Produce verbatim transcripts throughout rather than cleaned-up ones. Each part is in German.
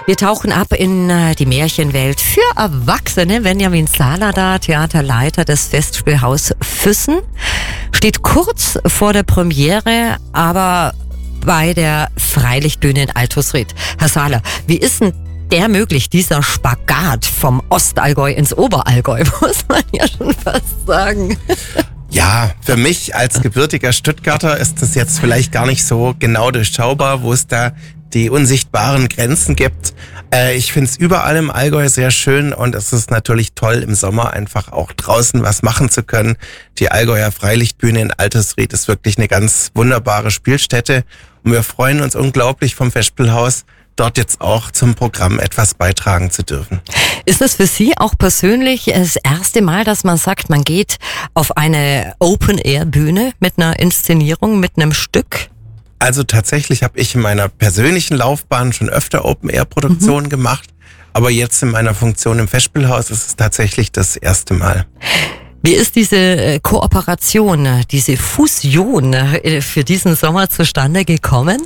Wir tauchen ab in äh, die Märchenwelt für Erwachsene. Benjamin Salada, Theaterleiter des Festspielhaus Füssen, steht kurz vor der Premiere, aber bei der Freilichtbühne in Altusried. Herr Sahler, wie ist denn der möglich, dieser Spagat vom Ostallgäu ins Oberallgäu, muss man ja schon fast sagen. Ja, für mich als gebürtiger Stuttgarter ist das jetzt vielleicht gar nicht so genau durchschaubar, wo es da die unsichtbaren Grenzen gibt. Äh, ich finde es überall im Allgäu sehr schön und es ist natürlich toll, im Sommer einfach auch draußen was machen zu können. Die Allgäuer Freilichtbühne in Altusried ist wirklich eine ganz wunderbare Spielstätte und wir freuen uns unglaublich vom Festspielhaus, dort jetzt auch zum Programm etwas beitragen zu dürfen. Ist das für Sie auch persönlich das erste Mal, dass man sagt, man geht auf eine Open-Air-Bühne mit einer Inszenierung, mit einem Stück? Also tatsächlich habe ich in meiner persönlichen Laufbahn schon öfter Open-Air-Produktionen mhm. gemacht, aber jetzt in meiner Funktion im Festspielhaus ist es tatsächlich das erste Mal. Wie ist diese Kooperation, diese Fusion für diesen Sommer zustande gekommen?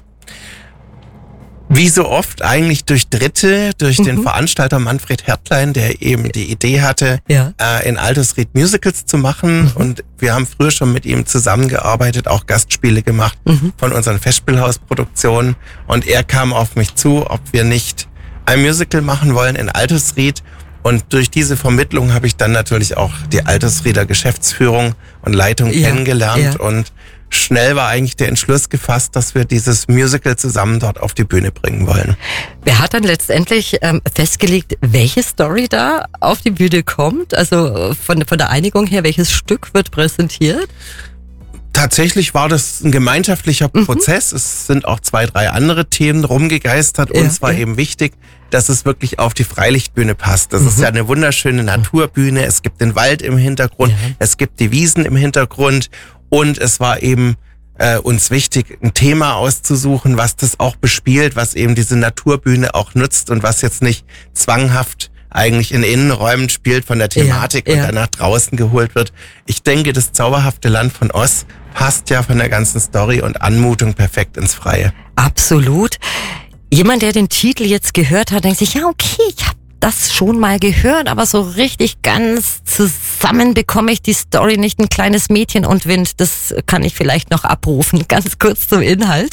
Wie so oft eigentlich durch Dritte, durch mhm. den Veranstalter Manfred Hertlein, der eben die Idee hatte, ja. äh, in Altusried Musicals zu machen. Mhm. Und wir haben früher schon mit ihm zusammengearbeitet, auch Gastspiele gemacht mhm. von unseren Festspielhausproduktionen. Und er kam auf mich zu, ob wir nicht ein Musical machen wollen in Altusried. Und durch diese Vermittlung habe ich dann natürlich auch die Altusrieder Geschäftsführung und Leitung ja. kennengelernt ja. und schnell war eigentlich der Entschluss gefasst, dass wir dieses Musical zusammen dort auf die Bühne bringen wollen. Wer hat dann letztendlich ähm, festgelegt, welche Story da auf die Bühne kommt? Also von, von der Einigung her, welches Stück wird präsentiert? Tatsächlich war das ein gemeinschaftlicher mhm. Prozess. Es sind auch zwei, drei andere Themen rumgegeistert. Ja, Uns war ja. eben wichtig, dass es wirklich auf die Freilichtbühne passt. Das mhm. ist ja eine wunderschöne Naturbühne. Es gibt den Wald im Hintergrund. Ja. Es gibt die Wiesen im Hintergrund. Und es war eben äh, uns wichtig, ein Thema auszusuchen, was das auch bespielt, was eben diese Naturbühne auch nutzt und was jetzt nicht zwanghaft eigentlich in Innenräumen spielt von der Thematik ja, ja. und dann nach draußen geholt wird. Ich denke, das zauberhafte Land von Oz passt ja von der ganzen Story und Anmutung perfekt ins Freie. Absolut. Jemand, der den Titel jetzt gehört hat, denkt sich, ja okay, ich habe das schon mal gehört, aber so richtig ganz zusammen bekomme ich die Story nicht. Ein kleines Mädchen und Wind, das kann ich vielleicht noch abrufen. Ganz kurz zum Inhalt.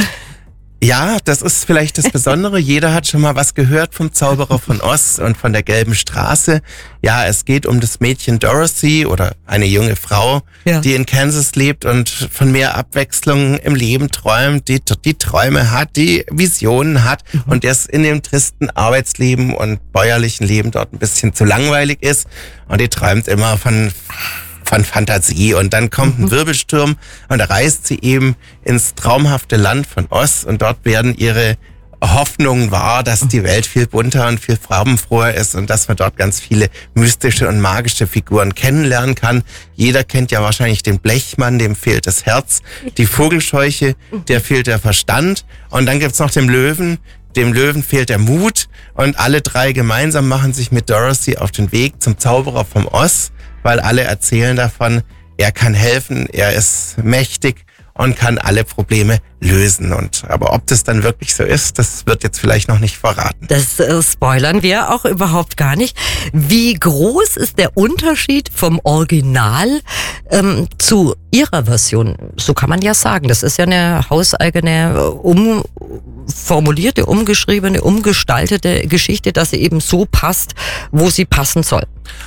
Ja, das ist vielleicht das Besondere. Jeder hat schon mal was gehört vom Zauberer von Oz und von der gelben Straße. Ja, es geht um das Mädchen Dorothy oder eine junge Frau, ja. die in Kansas lebt und von mehr Abwechslung im Leben träumt, die die Träume hat, die Visionen hat mhm. und das in dem tristen Arbeitsleben und bäuerlichen Leben dort ein bisschen zu langweilig ist und die träumt immer von von Fantasie und dann kommt ein Wirbelsturm und da reist sie eben ins traumhafte Land von Oz und dort werden ihre Hoffnungen wahr, dass die Welt viel bunter und viel farbenfroher ist und dass man dort ganz viele mystische und magische Figuren kennenlernen kann. Jeder kennt ja wahrscheinlich den Blechmann, dem fehlt das Herz, die Vogelscheuche, der fehlt der Verstand und dann gibt's noch den Löwen, dem Löwen fehlt der Mut und alle drei gemeinsam machen sich mit Dorothy auf den Weg zum Zauberer vom Oz, weil alle erzählen davon, er kann helfen, er ist mächtig und kann alle Probleme lösen. Und aber ob das dann wirklich so ist, das wird jetzt vielleicht noch nicht verraten. Das äh, spoilern wir auch überhaupt gar nicht. Wie groß ist der Unterschied vom Original ähm, zu Ihrer Version? So kann man ja sagen. Das ist ja eine hauseigene, umformulierte, umgeschriebene, umgestaltete Geschichte, dass sie eben so passt, wo sie passen soll.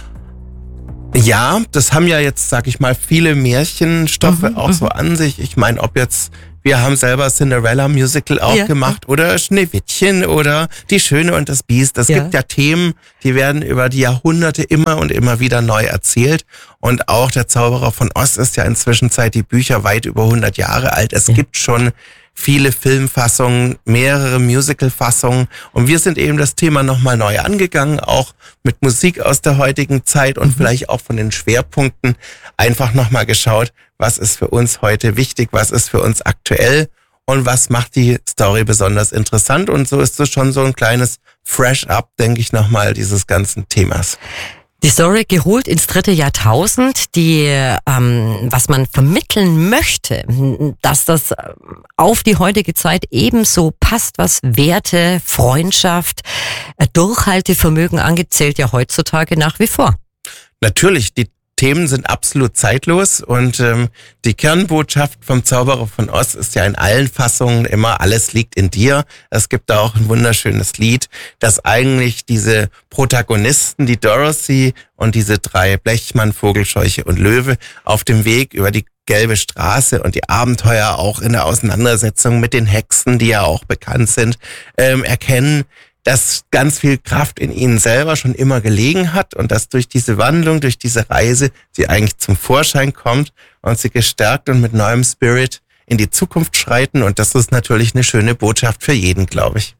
Ja, das haben ja jetzt, sag ich mal, viele Märchenstoffe mhm, auch so an sich. Ich meine, ob jetzt, wir haben selber Cinderella Musical auch ja, gemacht ja. oder Schneewittchen oder Die Schöne und das Biest. Es ja. gibt ja Themen, die werden über die Jahrhunderte immer und immer wieder neu erzählt. Und auch der Zauberer von Oz ist ja inzwischen seit die Bücher weit über hundert Jahre alt. Es ja. gibt schon viele Filmfassungen, mehrere Musicalfassungen und wir sind eben das Thema nochmal neu angegangen, auch mit Musik aus der heutigen Zeit und mhm. vielleicht auch von den Schwerpunkten einfach nochmal geschaut, was ist für uns heute wichtig, was ist für uns aktuell und was macht die Story besonders interessant und so ist es schon so ein kleines Fresh-Up, denke ich nochmal, dieses ganzen Themas. Die Story geholt ins dritte Jahrtausend, die, ähm, was man vermitteln möchte, dass das auf die heutige Zeit ebenso passt, was Werte, Freundschaft, Durchhaltevermögen angeht, zählt ja heutzutage nach wie vor. Natürlich, die Themen sind absolut zeitlos und ähm, die Kernbotschaft vom Zauberer von Oz ist ja in allen Fassungen immer, alles liegt in dir. Es gibt da auch ein wunderschönes Lied, das eigentlich diese Protagonisten, die Dorothy und diese drei Blechmann, Vogelscheuche und Löwe auf dem Weg über die gelbe Straße und die Abenteuer auch in der Auseinandersetzung mit den Hexen, die ja auch bekannt sind, ähm, erkennen, dass ganz viel Kraft in ihnen selber schon immer gelegen hat und dass durch diese Wandlung, durch diese Reise sie eigentlich zum Vorschein kommt und sie gestärkt und mit neuem Spirit in die Zukunft schreiten. Und das ist natürlich eine schöne Botschaft für jeden, glaube ich.